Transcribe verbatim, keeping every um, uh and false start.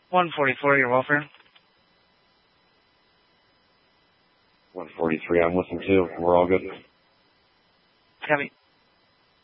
one forty-four, your welfare. one forty-three, I'm listening too. We're all good. Copy.